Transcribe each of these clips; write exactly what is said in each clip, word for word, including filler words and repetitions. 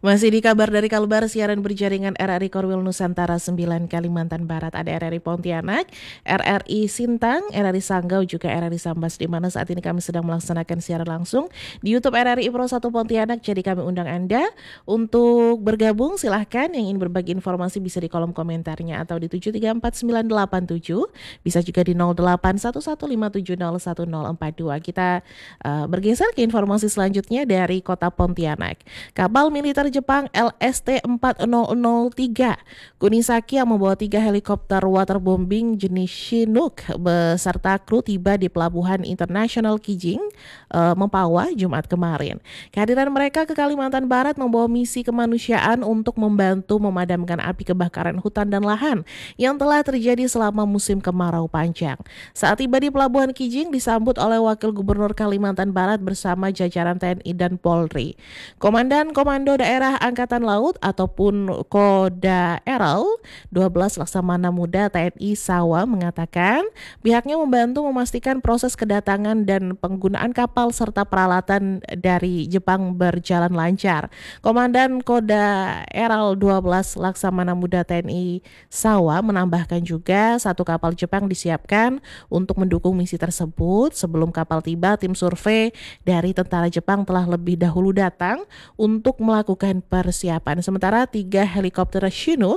Masih di kabar dari Kalbar, siaran berjaringan R R I Korwil Nusantara sembilan Kalimantan Barat, ada R R I Pontianak, R R I Sintang, R R I Sanggau, juga R R I Sambas, di mana saat ini kami sedang melaksanakan siaran langsung di YouTube R R I Pro satu Pontianak. Jadi kami undang Anda untuk bergabung, silahkan. Yang ingin berbagi informasi bisa di kolom komentarnya atau di tujuh tiga empat sembilan delapan tujuh, bisa juga di nol delapan satu satu lima tujuh nol satu nol empat dua. Kita uh, bergeser ke informasi selanjutnya dari kota Pontianak. Kapal militer Jepang L S T empat nol nol tiga Kunisaki yang membawa tiga helikopter waterbombing jenis Chinook beserta kru tiba di Pelabuhan Internasional Kijing, uh, Mempawah, Jumat kemarin. Kehadiran mereka ke Kalimantan Barat membawa misi kemanusiaan untuk membantu memadamkan api kebakaran hutan dan lahan yang telah terjadi selama musim kemarau panjang. Saat tiba di Pelabuhan Kijing disambut oleh Wakil Gubernur Kalimantan Barat bersama jajaran T N I dan Polri. Komandan Komando Daerah Angkatan Laut ataupun Kodaeral dua belas Laksamana Muda T N I Sawa mengatakan pihaknya membantu memastikan proses kedatangan dan penggunaan kapal serta peralatan dari Jepang berjalan lancar. Komandan Kodaeral dua belas Laksamana Muda T N I Sawa menambahkan juga satu kapal Jepang disiapkan untuk mendukung misi tersebut. Sebelum kapal tiba, tim survei dari tentara Jepang telah lebih dahulu datang untuk melakukan persiapan. Sementara tiga helikopter Chinook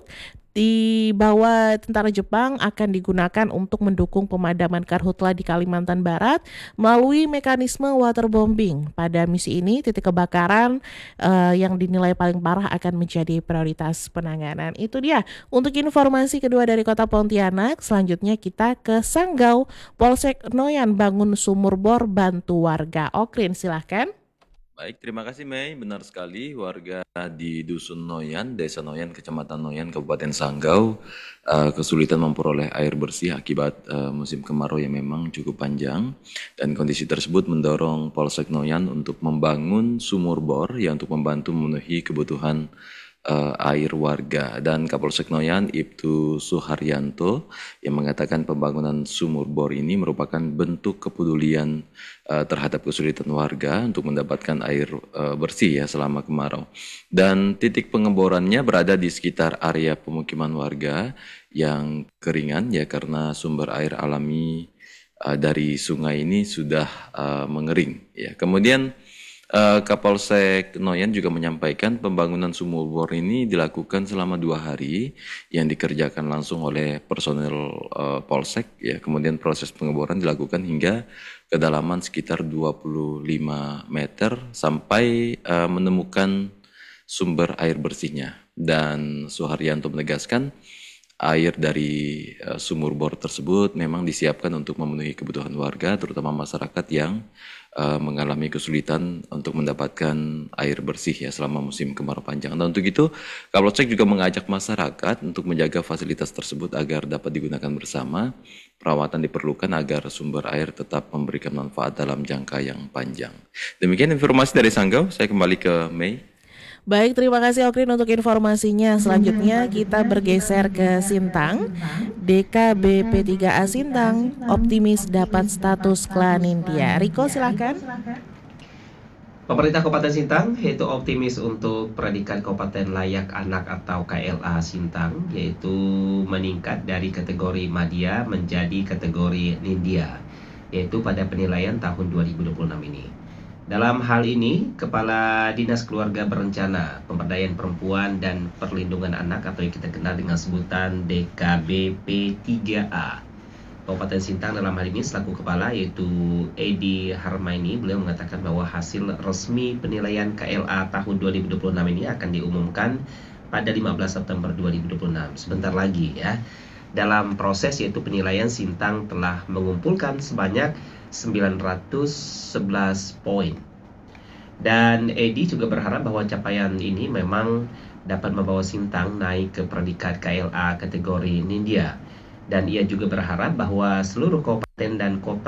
dibawa tentara Jepang akan digunakan untuk mendukung pemadaman karhutla di Kalimantan Barat melalui mekanisme waterbombing. Pada misi ini, titik kebakaran uh, yang dinilai paling parah akan menjadi prioritas penanganan. Itu dia untuk informasi kedua dari kota Pontianak. Selanjutnya kita ke Sanggau. Polsek Noyan bangun sumur bor bantu warga. Okrin, silahkan. Baik, terima kasih Mei. Benar sekali, warga di Dusun Noyan, Desa Noyan, Kecamatan Noyan, Kabupaten Sanggau, uh, kesulitan memperoleh air bersih akibat uh, musim kemarau yang memang cukup panjang. Dan kondisi tersebut mendorong Polsek Noyan untuk membangun sumur bor yang untuk membantu memenuhi kebutuhan uh, air warga. Dan Kapolsek Noyan, Ibtu Suharyanto, yang mengatakan pembangunan sumur bor ini merupakan bentuk kepedulian uh, terhadap kesulitan warga untuk mendapatkan air uh, bersih ya selama kemarau. Dan titik pengeborannya berada di sekitar area pemukiman warga yang keringan ya karena sumber air alami uh, dari sungai ini sudah uh, mengering ya. Kemudian Uh, Kapolsek Noyan juga menyampaikan pembangunan sumur bor ini dilakukan selama dua hari yang dikerjakan langsung oleh personel uh, Polsek ya. Kemudian proses pengeboran dilakukan hingga kedalaman sekitar dua puluh lima meter sampai uh, menemukan sumber air bersihnya. Dan Suharyanto menegaskan air dari uh, sumur bor tersebut memang disiapkan untuk memenuhi kebutuhan warga, terutama masyarakat yang uh, mengalami kesulitan untuk mendapatkan air bersih ya selama musim kemarau panjang. Dan untuk itu, Kapolsek juga mengajak masyarakat untuk menjaga fasilitas tersebut agar dapat digunakan bersama. Perawatan diperlukan agar sumber air tetap memberikan manfaat dalam jangka yang panjang. Demikian informasi dari Sanggau. Saya kembali ke Mei. Baik, terima kasih Okrin untuk informasinya. Selanjutnya kita bergeser ke Sintang. D K B P tiga A Sintang optimis dapat status klan India. Riko, silahkan. Pemerintah Kabupaten Sintang yaitu optimis untuk predikat Kabupaten Layak Anak atau K L A Sintang, yaitu meningkat dari kategori Madya menjadi kategori Nindya, yaitu pada penilaian tahun dua ribu dua puluh enam ini. Dalam hal ini, Kepala Dinas Keluarga Berencana, Pemberdayaan Perempuan dan Perlindungan Anak atau yang kita kenal dengan sebutan D K B P tiga A Kabupaten Sintang dalam hal ini selaku kepala yaitu Edi Harmaini, beliau mengatakan bahwa hasil resmi penilaian K L A tahun dua ribu dua puluh enam ini akan diumumkan pada lima belas September dua ribu dua puluh enam, sebentar lagi ya. Dalam proses yaitu penilaian, Sintang telah mengumpulkan sebanyak sembilan ratus sebelas poin. Dan Edi juga berharap bahwa capaian ini memang dapat membawa Sintang naik ke predikat K L A kategori Nindya. Dan ia juga berharap bahwa seluruh kabupaten dan kota